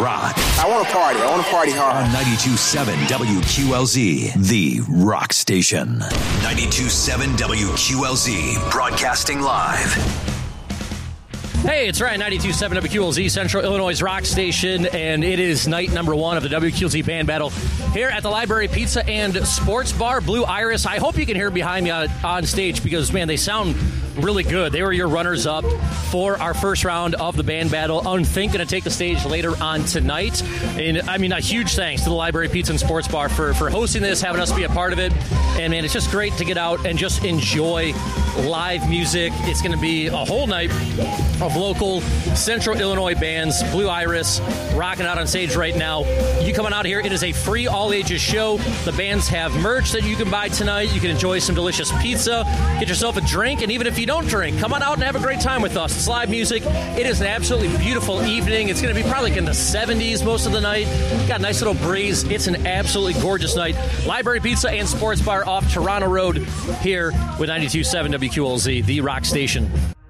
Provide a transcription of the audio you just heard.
rock. I want to party. I want to party hard. On 92.7 WQLZ, the rock station. 92.7 WQLZ, broadcasting live. Hey, it's Ryan, 92.7 WQLZ, Central Illinois' rock station, and it is night number one of the WQLZ band battle here at the Library Pizza and Sports Bar, Blue Iris. I hope you can hear behind me on stage because, man, they sound really good. They were your runners-up for our first round of the band battle. Unthink going to take the stage later on tonight. And, I mean, a huge thanks to the Library Pizza and Sports Bar for hosting this, having us be a part of it. And, man, it's just great to get out and just enjoy live music. It's going to be a whole night of local Central Illinois bands. Blue Iris rocking out on stage right now. You coming out here, it is a free all-ages show. The bands have merch that you can buy tonight. You can enjoy some delicious pizza, get yourself a drink, and even if you don't drink, come on out and have a great time with us. It's live music. It is an absolutely beautiful evening. It's going to be probably like in the 70s most of the night. Got a nice little breeze. It's an absolutely gorgeous night. Library Pizza and Sports Bar off Toronto Road here with 92.7 WQLZ, the rock station.